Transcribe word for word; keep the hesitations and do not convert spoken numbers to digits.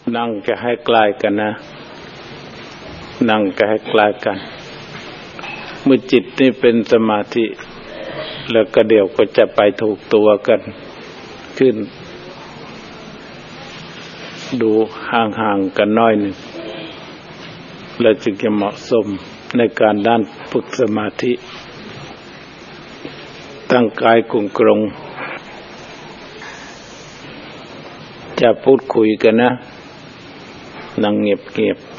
นั่งจะให้ใกล้กันนะนั่งจะให้ใกล้กันเมื่อจิตนี่เป็นสมาธิแล้วก็เดี๋ยวก็จะไปถูกตัวกันขึ้นดูห่างๆกันน้อยหนึ่งแล้วจึงจะเหมาะสมในการด้านฝึกสมาธิตั้งกายกงกรงจะพูดคุยกันนะนั่งเงียบๆ